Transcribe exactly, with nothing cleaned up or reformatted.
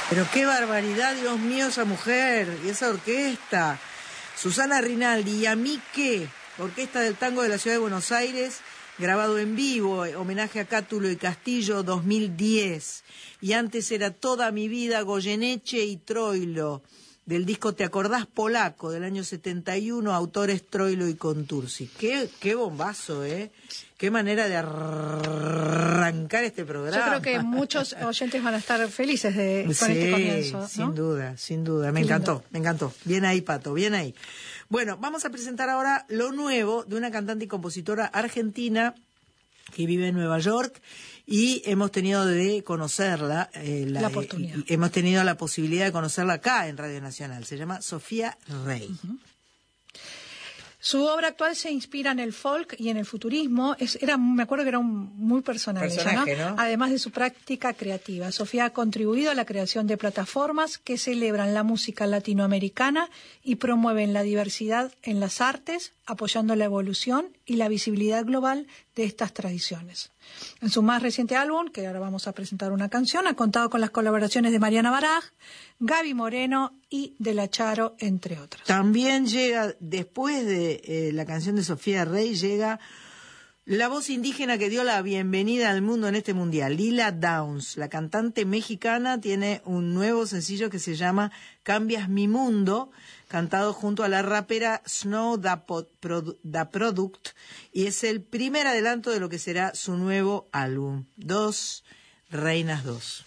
Pero qué barbaridad, Dios mío, esa mujer y esa orquesta. Susana Rinaldi, ¿y a mí qué? Orquesta del Tango de la Ciudad de Buenos Aires, grabado en vivo, homenaje a Cátulo y Castillo, dos mil diez. Y antes era Toda mi vida, Goyeneche y Troilo, del disco Te acordás polaco, del año setenta y uno, autores Troilo y Contursi. Qué, qué bombazo, ¿eh? Qué manera de arrancar este programa. Yo creo que muchos oyentes van a estar felices de, con sí, este comienzo, ¿no? Sin duda, sin duda. Me Qué encantó, lindo. me encantó. Bien ahí, Pato, bien ahí. Bueno, vamos a presentar ahora lo nuevo de una cantante y compositora argentina que vive en Nueva York y hemos tenido de conocerla, eh, la, La oportunidad. eh, hemos tenido la posibilidad de conocerla acá en Radio Nacional. Se llama Sofía Rey. Uh-huh. Su obra actual se inspira en el folk y en el futurismo. Es, era, me acuerdo que era un, muy personal, Personaje, ella, ¿no? ¿no? Además de su práctica creativa. Sofía ha contribuido a la creación de plataformas que celebran la música latinoamericana y promueven la diversidad en las artes, apoyando la evolución y la visibilidad global de estas tradiciones. En su más reciente álbum, que ahora vamos a presentar una canción, ha contado con las colaboraciones de Mariana Baraj, Gaby Moreno y De la Charo, entre otros. También llega, después de eh, la canción de Sofía Rey, llega la voz indígena que dio la bienvenida al mundo en este mundial, Lila Downs. La cantante mexicana tiene un nuevo sencillo que se llama Cambias mi mundo, cantado junto a la rapera Snow Da, Produ- Da Product, y es el primer adelanto de lo que será su nuevo álbum, Dos Reinas Dos.